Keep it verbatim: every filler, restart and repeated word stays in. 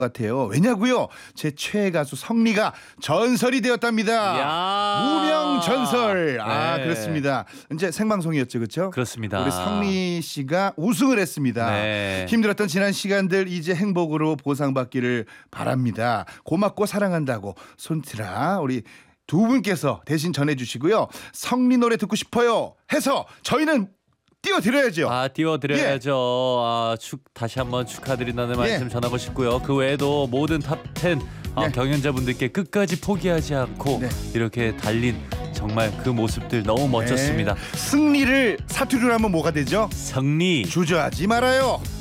같아요. 왜냐고요? 제 최애 가수 성리가 전설이 되었답니다. 야. 무명 전설. 아 네. 그렇습니다. 이제 생방송이었죠, 그렇죠? 그렇습니다. 우리 성리 씨가 우승을 했습니다. 네. 힘들었던 지난 시간들 이제 행복으로 보상받기를 바랍니다. 고맙고 사랑한다고 손트라 우리 두 분께서 대신 전해주시고요. 성리 노래 듣고 싶어요 해서 저희는 띄워드려야죠. 아, 띄워드려야죠. 예. 아, 축, 다시 한번 축하드린다는 말씀 예. 전하고 싶고요. 그 외에도 모든 탑텐 아, 예. 경연자분들께 끝까지 포기하지 않고 네. 이렇게 달린 정말 그 모습들 너무 멋졌습니다. 네. 승리를 사투리로 하면 뭐가 되죠? 승리. 주저하지 말아요.